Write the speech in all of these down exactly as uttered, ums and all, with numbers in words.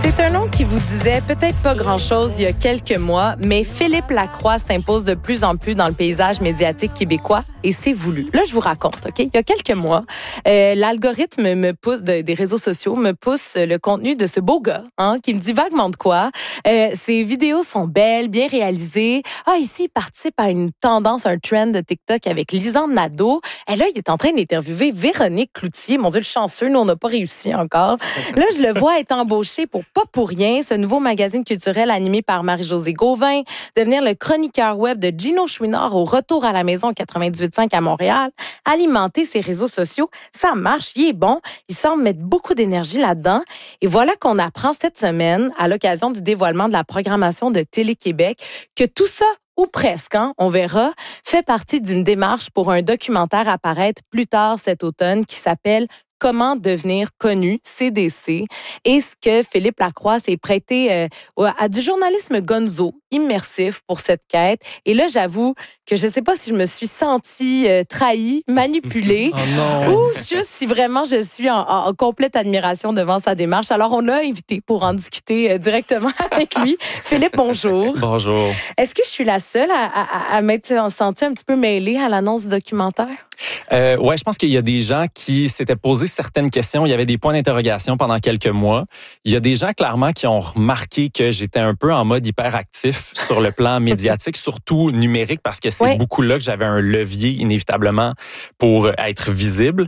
C'est un nom qui vous disait peut-être pas grand-chose il y a quelques mois, mais Philippe Lacroix s'impose de plus en plus dans le paysage médiatique québécois et c'est voulu. Là, je vous raconte, OK? Il y a quelques mois, euh, l'algorithme me pousse, de, des réseaux sociaux me pousse le contenu de ce beau gars, hein, qui me dit vaguement de quoi. Euh, ses vidéos sont belles, bien réalisées. Ah, ici, il participe à une tendance, un trend de TikTok avec Lisanne Nadeau. Et là, il est en train d'interviewer Véronique Cloutier. Mon Dieu, le chanceux, nous, on n'a pas réussi encore. Là, je le vois être embauché pour pas pour rien, ce nouveau magazine culturel animé par Marie-Josée Gauvin, devenir le chroniqueur web de Gino Chouinard au retour à la maison quatre-vingt-dix-huit virgule cinq à Montréal, alimenter ses réseaux sociaux. Ça marche, il est bon. Il semble mettre beaucoup d'énergie là-dedans. Et voilà qu'on apprend cette semaine, à l'occasion du dévoilement de la programmation de Télé-Québec, que tout ça, ou presque, hein, on verra, fait partie d'une démarche pour un documentaire à paraître plus tard cet automne qui s'appelle Comment devenir connu, C D C, et ce que Philippe Lacroix s'est prêté euh, à du journalisme gonzo, immersif pour cette quête. Et là, j'avoue que je ne sais pas si je me suis sentie euh, trahie, manipulée, oh non. ou juste si vraiment je suis en, en, en complète admiration devant sa démarche. Alors, on l'a invité pour en discuter euh, directement avec lui. Philippe, bonjour. Bonjour. Est-ce que je suis la seule à, à, à m'être sentie un petit peu mêlée à l'annonce du documentaire? Euh, ouais, je pense qu'il y a des gens qui s'étaient posé certaines questions. Il y avait des points d'interrogation pendant quelques mois. Il y a des gens, clairement, qui ont remarqué que j'étais un peu en mode hyperactif sur le plan médiatique, surtout numérique, parce que c'est ouais. beaucoup là que j'avais un levier, inévitablement, pour être visible.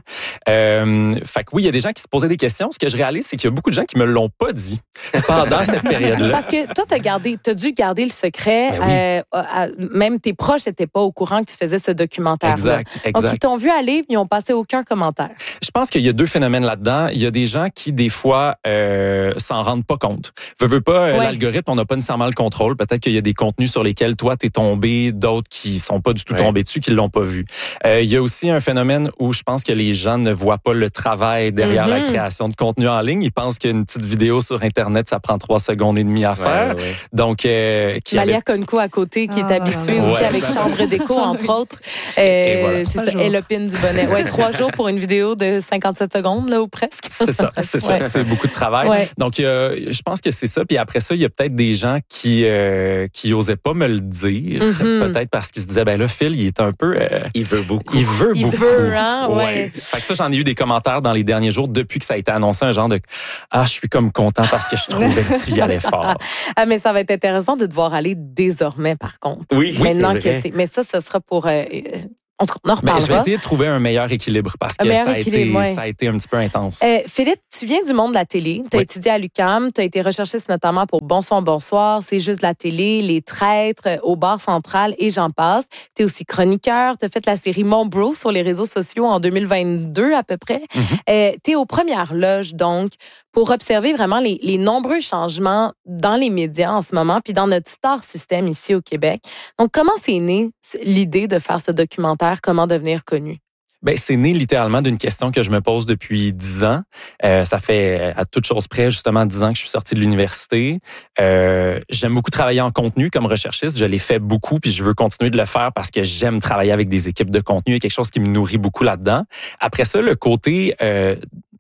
Euh, fait que oui, il y a des gens qui se posaient des questions. Ce que je réalise, c'est qu'il y a beaucoup de gens qui me l'ont pas dit pendant cette période-là. Parce que toi, t'as gardé, t'as dû garder le secret. Ben oui. euh, euh, même tes proches n'étaient pas au courant que tu faisais ce documentaire-là. Exact, exact. Donc, ils t'ont vu aller, ils n'ont passé aucun commentaire. Je pense qu'il y a deux phénomènes là-dedans. Il y a des gens qui, des fois, euh, s'en rendent pas compte. Veux, veux pas, ouais. l'algorithme, on n'a pas nécessairement le contrôle. Peut-être qu'il y a des contenus sur lesquels toi, t'es tombé, d'autres qui sont pas du tout ouais. tombés dessus, qui l'ont pas vu. Euh, il y a aussi un phénomène où je pense que les gens ne voient pas le travail derrière mm-hmm. la création de contenu en ligne. Ils pensent qu'une petite vidéo sur Internet, ça prend trois secondes et demie à faire. Ouais, ouais. Donc, euh, qui Malia avait... Konko à côté, qui est ah, habituée ouais. aussi avec Chambre déco, entre autres. Euh, et voilà. C'est ça, elle opine du bonnet. Ouais, trois jours pour une vidéo de cinquante-sept secondes, là, ou presque. C'est ça, c'est ça. Ouais. C'est beaucoup de travail. Ouais. Donc, euh, je pense que c'est ça. Puis après ça, il y a peut-être des gens qui euh, qui osaient pas me le dire. Mm-hmm. Peut-être parce qu'ils se disaient, ben là, Phil, il est un peu... Euh, il veut beaucoup. Il veut il beaucoup. Il veut, hein? Ouais. ouais. Fait que ça, j'en ai eu des commentaires dans les derniers jours depuis que ça a été annoncé, un genre de « Ah, je suis comme content parce que je trouvais que tu y allais fort. » Ah, mais ça va être intéressant de devoir aller désormais, par contre. Oui, Maintenant oui, c'est que vrai. c'est... Mais ça, ce sera pour... Euh, En tout cas, on en reparlera. Ben, je vais essayer de trouver un meilleur équilibre parce que ça a, été, ouais. ça a été un petit peu intense. Euh, Philippe, tu viens du monde de la télé. Tu as oui. étudié à l'U Q A M. Tu as été recherchiste notamment pour Bonsoir, Bonsoir, C'est juste la télé, Les Traîtres, Au bar central et j'en passe. Tu es aussi chroniqueur. Tu as fait la série Mon Bro sur les réseaux sociaux en deux mille vingt-deux à peu près. Mm-hmm. Euh, tu es aux premières loges, donc, pour observer vraiment les, les nombreux changements dans les médias en ce moment, puis dans notre star système ici au Québec. Donc, comment c'est né l'idée de faire ce documentaire, Comment devenir connu? Ben, c'est né littéralement d'une question que je me pose depuis dix ans. Euh, ça fait à toute chose près justement dix ans que je suis sorti de l'université. Euh, j'aime beaucoup travailler en contenu comme recherchiste. Je l'ai fait beaucoup puis je veux continuer de le faire parce que j'aime travailler avec des équipes de contenu. Il y a quelque chose qui me nourrit beaucoup là-dedans. Après ça, le côté... Euh,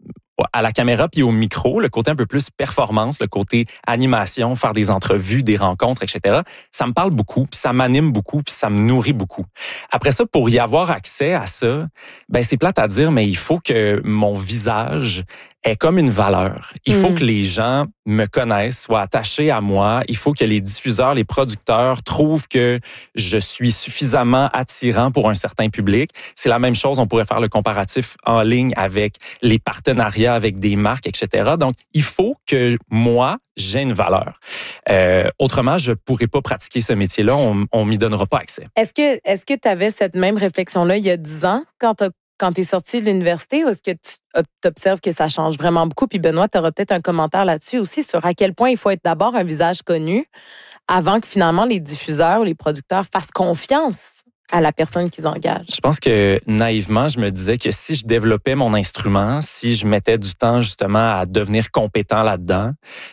à la caméra puis au micro, le côté un peu plus performance, le côté animation, faire des entrevues, des rencontres, et cetera. Ça me parle beaucoup, puis ça m'anime beaucoup, puis ça me nourrit beaucoup. Après ça, pour y avoir accès à ça, ben c'est plate à dire, mais il faut que mon visage ait comme une valeur. Il faut mmh. que les gens me connaissent, soient attachés à moi. Il faut que les diffuseurs, les producteurs trouvent que je suis suffisamment attirant pour un certain public. C'est la même chose, on pourrait faire le comparatif en ligne avec les partenariats avec des marques, et cetera. Donc, il faut que moi, j'ai une valeur. Euh, autrement, je pourrais pas pratiquer ce métier-là. On, on m'y donnera pas accès. Est-ce que, est-ce que tu avais cette même réflexion-là il y a dix ans quand tu quand tu es sorti de l'université, ou est-ce que tu observes que ça change vraiment beaucoup? Puis Benoît, tu auras peut-être un commentaire là-dessus aussi sur à quel point il faut être d'abord un visage connu avant que finalement les diffuseurs ou les producteurs fassent confiance à la personne qu'ils engagent. Je pense que naïvement, je me disais que si je développais mon instrument, si je mettais du temps justement à devenir compétent là-dedans,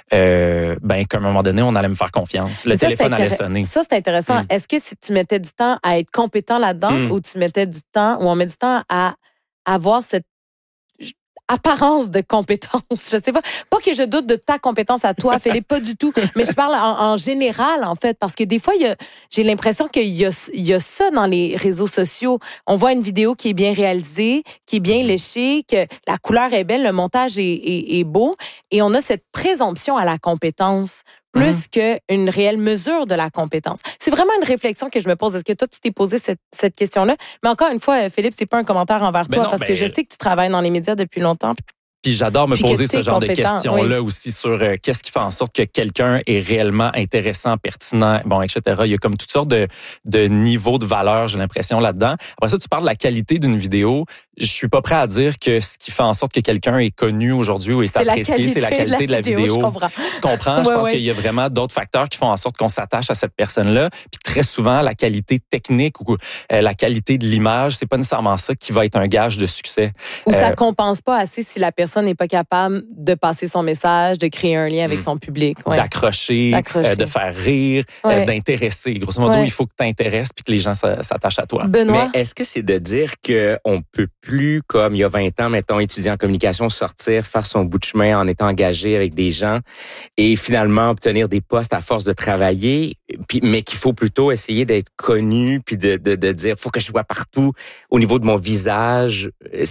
euh, ben qu'à un moment donné, on allait me faire confiance. Le ça, téléphone allait intér- sonner. Ça, c'est intéressant. Mm. Est-ce que si tu mettais du temps à être compétent là-dedans mm. ou tu mettais du temps, ou on met du temps à avoir cette apparence de compétence. Je sais pas, pas que je doute de ta compétence à toi, Philippe, pas du tout. Mais je parle en, en général, en fait, parce que des fois, il y a, j'ai l'impression qu'il y a, il y a ça dans les réseaux sociaux. On voit une vidéo qui est bien réalisée, qui est bien léchée, que la couleur est belle, le montage est, est, est beau, et on a cette présomption à la compétence plus mmh. qu'une réelle mesure de la compétence. C'est vraiment une réflexion que je me pose. Est-ce que toi, tu t'es posé cette, cette question-là? Mais encore une fois, Philippe, c'est pas un commentaire envers ben toi, non, parce ben... que je sais que tu travailles dans les médias depuis longtemps. Puis j'adore me Puis poser ce genre de questions-là oui. aussi sur euh, qu'est-ce qui fait en sorte que quelqu'un est réellement intéressant, pertinent, bon, et cetera. Il y a comme toutes sortes de, de niveaux de valeur, j'ai l'impression, là-dedans. Après ça, tu parles de la qualité d'une vidéo. Je suis pas prêt à dire que ce qui fait en sorte que quelqu'un est connu aujourd'hui ou est, c'est apprécié, c'est la qualité de la, de la vidéo. vidéo. Je comprends. Tu comprends? ouais, je pense ouais. qu'il y a vraiment d'autres facteurs qui font en sorte qu'on s'attache à cette personne-là. Puis très souvent, la qualité technique ou euh, la qualité de l'image, c'est pas nécessairement ça qui va être un gage de succès. Ou euh, ça compense pas assez si la personne n'est pas capable de passer son message, de créer un lien avec mmh. son public. Ouais. D'accrocher, euh, de faire rire, ouais. euh, d'intéresser. Grosso modo, ouais. il faut que tu t'intéresses puis que les gens s'attachent à toi. Benoît? Mais est-ce que c'est de dire qu'on peut plus, comme il y a vingt ans, mettons, étudier en communication, sortir, faire son bout de chemin en étant engagé avec des gens et finalement obtenir des postes à force de travailler, puis, mais qu'il faut plutôt essayer d'être connu puis de, de, de dire, faut que je sois partout au niveau de mon visage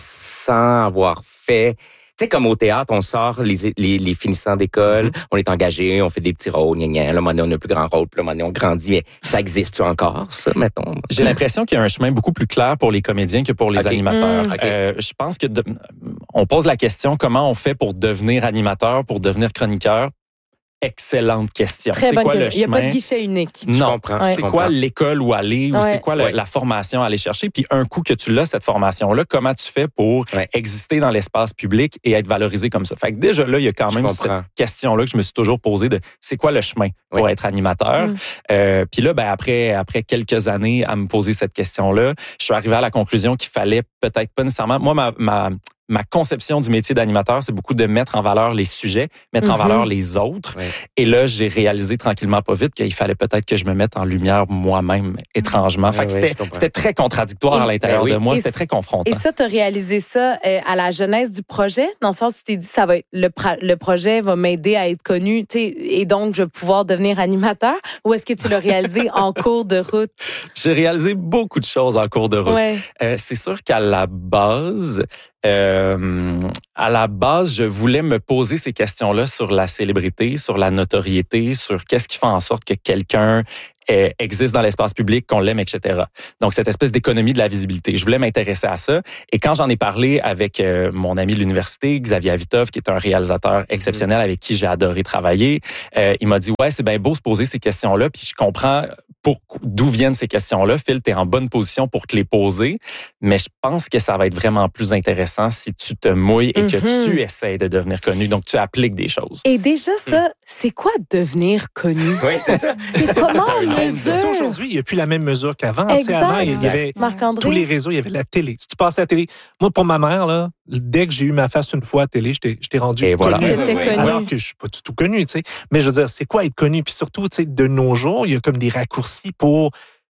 sans avoir fait... Tu sais, comme au théâtre, on sort les, les, les finissants d'école, mm-hmm. on est engagé, on fait des petits rôles, gna gna, là, on a un plus grand rôle, puis là, on grandit, mais ça existe-tu encore, ça, mettons? J'ai l'impression qu'il y a un chemin beaucoup plus clair pour les comédiens que pour les okay. animateurs. Mm. Okay. Euh, je pense que de, on pose la question, comment on fait pour devenir animateur, pour devenir chroniqueur? Excellente question. Très c'est bonne quoi question. le Il n'y a chemin? pas de guichet unique. Non. Je comprends. Ouais. Je C'est quoi comprends. l'école où aller ou ouais. c'est quoi le, ouais. la formation à aller chercher? Puis un coup que tu l'as, cette formation-là, comment tu fais pour ouais. exister dans l'espace public et être valorisé comme ça? Fait que déjà là, il y a quand même cette question-là que je me suis toujours posée de c'est quoi le chemin pour ouais. être animateur? Mm. Euh, puis là, ben après, après quelques années à me poser cette question-là, je suis arrivé à la conclusion qu'il fallait peut-être pas nécessairement... Moi, ma... ma Ma conception du métier d'animateur, c'est beaucoup de mettre en valeur les sujets, mettre mm-hmm. en valeur les autres. Ouais. Et là, j'ai réalisé tranquillement, pas vite, qu'il fallait peut-être que je me mette en lumière moi-même, étrangement. Ouais, fait que ouais, c'était, c'était très contradictoire et, à l'intérieur ben oui. de moi. Et c'était très confrontant. Et ça, tu as réalisé ça euh, à la genèse du projet, dans le sens où tu t'es dit, ça va être, le, le projet va m'aider à être connu, tu sais, et donc je vais pouvoir devenir animateur? Ou est-ce que tu l'as réalisé en cours de route? J'ai réalisé beaucoup de choses en cours de route. Ouais. Euh, c'est sûr qu'à la base... Euh, à la base, je voulais me poser ces questions-là sur la célébrité, sur la notoriété, sur qu'est-ce qui fait en sorte que quelqu'un euh, existe dans l'espace public, qu'on l'aime, et cetera. Donc, cette espèce d'économie de la visibilité. Je voulais m'intéresser à ça. Et quand j'en ai parlé avec euh, mon ami de l'université, Xavier Avitov, qui est un réalisateur exceptionnel avec qui j'ai adoré travailler, euh, il m'a dit, ouais, c'est bien beau se poser ces questions-là, puis je comprends pour d'où viennent ces questions-là. Phil, t'es en bonne position pour te les poser, mais je pense que ça va être vraiment plus intéressant si tu te mouilles et mm-hmm. que tu essaies de devenir connu. Donc, tu appliques des choses. Et déjà, ça, mm. c'est quoi devenir connu? Oui, c'est ça. C'est comment on mesure? Aujourd'hui, il n'y a plus la même mesure qu'avant. Exact. Avant, il y avait Marc-André. tous les réseaux, il y avait la télé. Si tu passais à la télé, moi, pour ma mère, là, dès que j'ai eu ma face une fois à la télé, je t'ai, je t'ai rendu et voilà. connu. T'étais connu. Alors que je suis pas du tout connu, tu sais. Mais je veux dire, c'est quoi être connu? Puis surtout, tu sais, de nos jours, il y a comme des raccourcis pour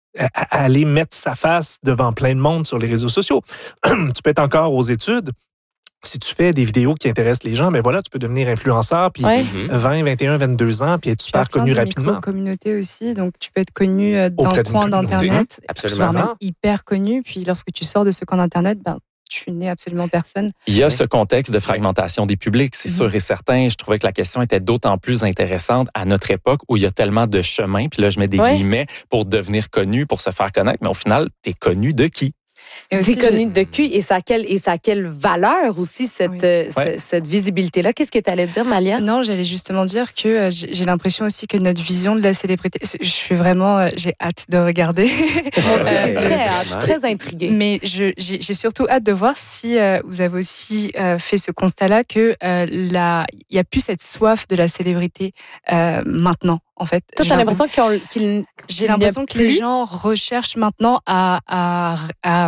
à aller mettre sa face devant plein de monde sur les réseaux sociaux. Tu peux être encore aux études. Si tu fais des vidéos qui intéressent les gens, ben voilà, tu peux devenir influenceur, puis ouais. vingt, vingt et un, vingt-deux ans, puis être super connu rapidement. Tu communauté aussi, donc tu peux être connu dans auprès le coin d'Internet, absolument, même hyper connu, puis lorsque tu sors de ce coin d'Internet, ben tu n'es absolument personne. Il y a ce contexte de fragmentation des publics, c'est mm-hmm. sûr et certain. Je trouvais que la question était d'autant plus intéressante à notre époque où il y a tellement de chemins, puis là, je mets des ouais. guillemets, pour devenir connu, pour se faire connaître, mais au final, t'es connu de qui? T'es connu de qui et ça a quelle, et ça a quelle valeur aussi, cette, oui. euh, ouais. cette visibilité-là? Qu'est-ce que tu allais dire, Malia? Non, j'allais justement dire que euh, j'ai l'impression aussi que notre vision de la célébrité, je suis vraiment, euh, j'ai hâte de regarder. Moi aussi, j'ai très hâte, je suis très intriguée. Mais je, j'ai, j'ai surtout hâte de voir si euh, vous avez aussi euh, fait ce constat-là que euh, la, il y a plus cette soif de la célébrité euh, maintenant. En fait, toi, t'as l'impression qu'il, qu'il, j'ai l'impression que les gens recherchent maintenant à, à, à,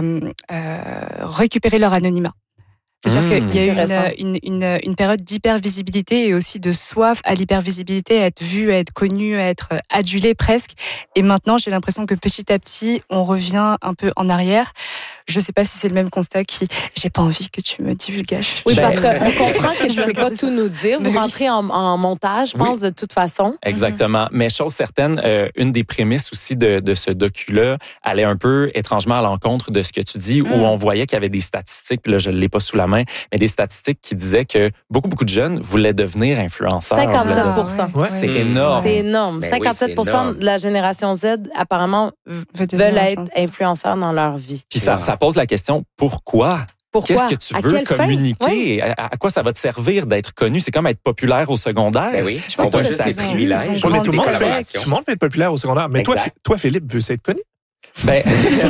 à récupérer leur anonymat. C'est-à-dire mmh, qu'il y a eu une, une, une, une période d'hypervisibilité et aussi de soif à l'hypervisibilité, à être vu, à être connu, à être adulé presque. Et maintenant, j'ai l'impression que petit à petit, on revient un peu en arrière. je sais pas si c'est le même constat qui, j'ai pas envie que tu me divulgages. Oui, Ben, parce qu'on comprend que tu ne peux pas tout nous dire. Vous Mais rentrez en, en montage, je pense, Oui. de toute façon. Exactement. Mais chose certaine, euh, une des prémices aussi de, de ce docu-là allait un peu étrangement à l'encontre de ce que tu dis, Mm. où on voyait qu'il y avait des statistiques, puis là, je ne l'ai pas sous la main, mais des statistiques qui disaient que beaucoup, beaucoup de jeunes voulaient devenir influenceurs. cinquante-sept là. pour cent. Ouais. C'est Mm. énorme. C'est énorme. Ben oui, cinquante-sept pour cent c'est énorme. de la génération Z, apparemment, Veut devenir veulent être influenceur. influenceurs dans leur vie. Puis ça, Wow. ça pose la question, pourquoi? Pourquoi? Qu'est-ce que tu À veux quelle fin? communiquer? Oui. À, à quoi ça va te servir d'être connu? C'est comme être populaire au secondaire. Ben oui, Je on pense voit que juste c'est les ça. privilèges. Ils ont on Tout voit grandi des le monde avec. fait- collaborations. tout le monde peut être populaire au secondaire. Mais toi, Exact. Fi- toi, Philippe, veux être connu? Ben,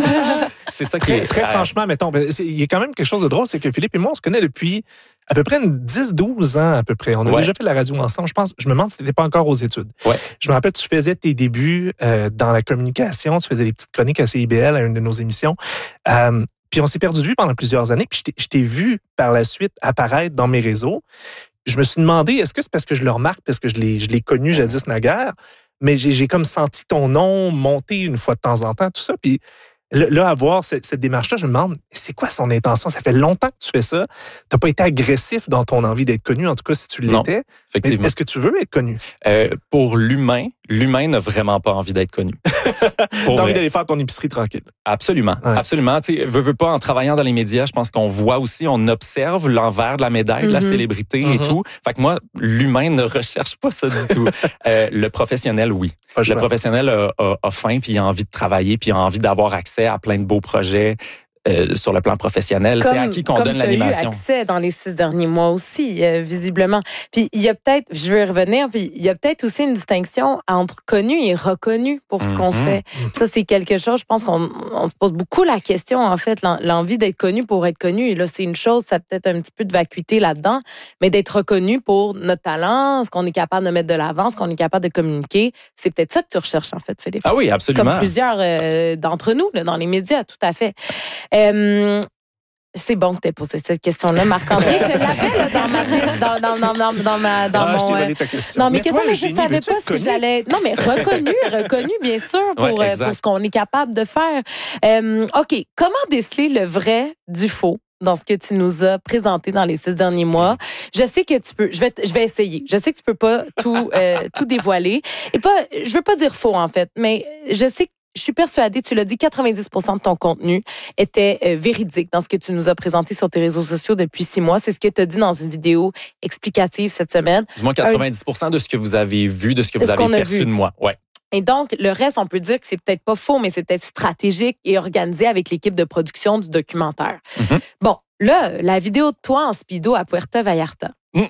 c'est ça qui Très, est... très euh, franchement, mettons, ben, c'est- il y a quand même quelque chose de drôle, c'est que Philippe et moi, on se connaît depuis à peu près une dix douze ans à peu près. On a Ouais. déjà fait la radio ensemble. Je pense, je me demande si tu n'étais pas encore aux études. Ouais. Je me rappelle, tu faisais tes débuts euh, dans la communication, tu faisais des petites chroniques à C I B L, à une de nos émissions. Euh, puis on s'est perdu de vue pendant plusieurs années. Puis je t'ai- je t'ai vu par la suite apparaître dans mes réseaux. Je me suis demandé, est-ce que c'est parce que je le remarque, parce que je l'ai, je l'ai connu jadis naguère, mais j'ai, j'ai comme senti ton nom monter une fois de temps en temps, tout ça. Puis là, là, à voir cette, cette démarche-là, je me demande, c'est quoi son intention? Ça fait longtemps que tu fais ça. Tu n'as pas été agressif dans ton envie d'être connu, en tout cas si tu Non, l'étais. Mais effectivement. est-ce que tu veux être connu? Euh, pour l'humain, l'humain n'a vraiment pas envie d'être connu. Pour T'as envie vrai. d'aller faire ton épicerie tranquille. Absolument, Ouais. absolument. Tu sais, veux, veux pas, en travaillant dans les médias, je pense qu'on voit aussi, on observe l'envers de la médaille de la Mhm. célébrité et Mhm. tout. Fait que moi, l'humain ne recherche pas ça du tout. Euh, le professionnel, oui. Pas le Le choix. professionnel a, a, a faim, puis il a envie de travailler, puis il a envie d'avoir accès à plein de beaux projets euh, sur le plan professionnel. C'est à qui qu'on comme donne t'as eu l'animation. accès dans les six derniers mois aussi, euh, visiblement. Puis il y a peut-être, je vais y revenir, puis il y a peut-être aussi une distinction entre connu et reconnu pour ce qu'on Mhm. fait. Puis ça, c'est quelque chose, je pense qu'on on se pose beaucoup la question, en fait, l'en- l'envie d'être connu pour être connu. Et là, c'est une chose, ça a peut-être un petit peu de vacuité là-dedans, mais d'être reconnu pour notre talent, ce qu'on est capable de mettre de l'avant, ce qu'on est capable de communiquer, c'est peut-être ça que tu recherches, en fait, Philippe. Ah oui, absolument. Comme plusieurs euh, d'entre nous là, dans les médias, tout à fait. Euh, c'est bon que tu aies posé cette question-là, Marc-André. Je l'avais là, dans ma liste, dans, dans, dans, dans, dans ma, dans Ah, je mon... t'ai euh, donné ta question. dans mes Mais toi, questions, mais je Eugénie, savais veux-tu pas être si connu? j'allais... Non, mais reconnu, reconnu, bien sûr, pour, Ouais, euh, exact. pour ce qu'on est capable de faire. Euh, OK, comment déceler le vrai du faux dans ce que tu nous as présenté dans les six derniers mois? Je sais que tu peux... Je vais, t- je vais essayer. Je sais que tu peux pas tout, euh, tout dévoiler. Et pas... Je veux pas dire faux, en fait, mais je sais que je suis persuadée, tu l'as dit, quatre-vingt-dix pour cent de ton contenu était euh, véridique dans ce que tu nous as présenté sur tes réseaux sociaux depuis six mois. C'est ce que tu as dit dans une vidéo explicative cette semaine. Du moins quatre-vingt-dix pour cent de ce que vous avez vu, de ce que De vous ce qu'on avez a perçu vu. de moi. Ouais. Et donc, le reste, on peut dire que c'est peut-être pas faux, mais c'est peut-être stratégique et organisé avec l'équipe de production du documentaire. Mhm. Bon, là, la vidéo de toi en speedo à Puerto Vallarta.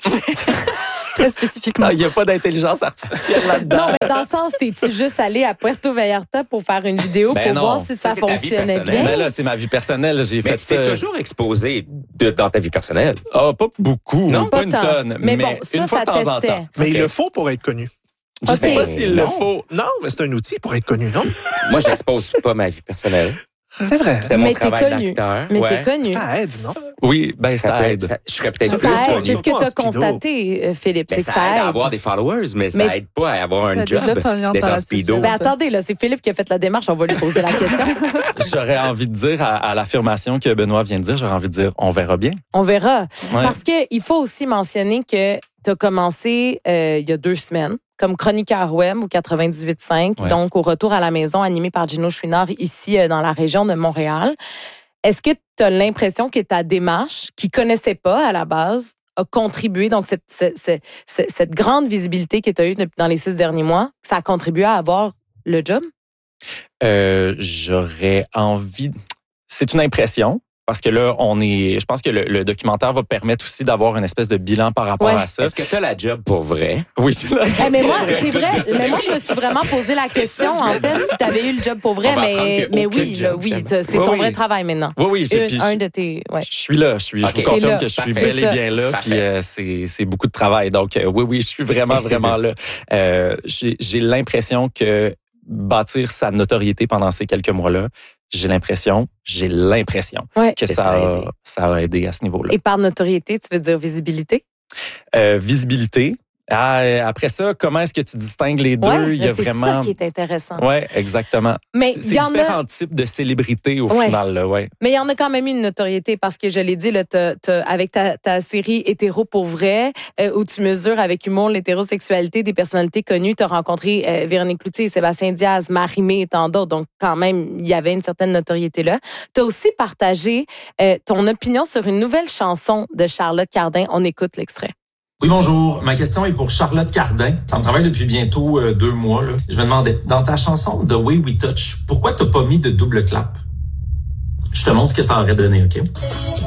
Très spécifiquement. Il n'y a pas d'intelligence artificielle là-dedans. Non, mais dans le sens, t'es-tu juste allé à Puerto Vallarta pour faire une vidéo Ben pour non. voir si Ça, ça, c'est ta vie fonctionnait personnelle. bien? Mais là, c'est ma vie personnelle. J'ai Mais fait tu t'es ça. toujours exposé de- dans ta vie personnelle. Ah, pas beaucoup. Non, pas, pas une tant. tonne. Mais Mais, bon, ça, une fois ça de temps en testait. temps. Mais il Ok. le faut pour être connu. Je Ok. sais pas s'il le Non. faut. Non, mais c'est un outil pour être connu, non? Moi, j'expose pas ma vie personnelle. C'est vrai. C'était mon Mais t'es travail connu. d'acteur. Mais Ouais. t'es connu. Ça aide, non? Oui, ben ça, Ça peut être- aide. ça- je serais peut-être Ça plus aide. connu. C'est ce que Surtout tu en as speedo. constaté, euh, Philippe. Ben, C'est que ça aide ça à aide. avoir des followers, mais ça Mais- aide pas à avoir un Ça job développe un lien d'être par en la speedo. société. Ben attendez, là, c'est Philippe qui a fait la démarche. On va lui poser la question. J'aurais envie de dire à, à l'affirmation que Benoît vient de dire, j'aurais envie de dire, on verra bien. On verra. Ouais. Parce qu'il faut aussi mentionner que tu as commencé euh, il y a deux semaines comme chroniqueur web au quatre-vingt-dix-huit cinq, Ouais. donc au retour à la maison animé par Gino Chouinard ici euh, dans la région de Montréal. Est-ce que tu as l'impression que ta démarche, qui connaissait pas à la base, a contribué, donc cette, cette, cette, cette grande visibilité que tu as eue depuis- dans les six derniers mois, ça a contribué à avoir le job? Euh, j'aurais envie. C'est une impression. Parce que là, on est. Je pense que le, le documentaire va permettre aussi d'avoir une espèce de bilan par rapport Ouais. à ça. Est-ce que tu as la job pour vrai? Oui, je Eh, mais moi, c'est vrai. Mais moi, je me suis vraiment posé la C'est question, ça que je en me fait, dis. si tu avais eu le job pour vrai. On va apprendre Mais, qu'il y a mais aucun oui, job, là, oui, finalement. t'as- c'est Oui, ton oui. vrai travail maintenant. Oui, oui. j'ai- Une- puis un je- de tes. Ouais. Je suis là, je suis. Ok. Je vous confirme T'es là. que je suis Parfait. bel et C'est bien là, Parfait. puis euh, c'est c'est beaucoup de travail. Donc euh, oui, oui, je suis vraiment vraiment là. Euh, j'ai j'ai l'impression que bâtir sa notoriété pendant ces quelques mois-là, j'ai l'impression, j'ai l'impression Ouais. que Que ça ça a a, aidé. ça a aidé à ce niveau-là. Et par notoriété, tu veux dire visibilité? Euh, visibilité. Ah, après ça, comment est-ce que tu distingues les deux? Ouais, il y a c'est vraiment... ça qui est intéressant. Oui, exactement. Mais c'est c'est différents a... types de célébrités au ouais. final. Là, ouais. Mais il y en a quand même une notoriété parce que je l'ai dit, là, t'as, t'as, avec ta, ta série Hétéro pour vrai, euh, où tu mesures avec humour l'hétérosexualité des personnalités connues. Tu as rencontré euh, Véronique Cloutier, Sébastien Diaz, Marie-Mé et tant d'autres. Donc, quand même, il y avait une certaine notoriété là. Tu as aussi partagé euh, ton opinion sur une nouvelle chanson de Charlotte Cardin. On écoute l'extrait. Oui, bonjour. Ma question est pour Charlotte Cardin. Ça me travaille depuis bientôt euh, deux mois. Là. Je me demandais, dans ta chanson The Way We Touch, pourquoi t'as pas mis de double clap? Je te montre ce que ça aurait donné, OK?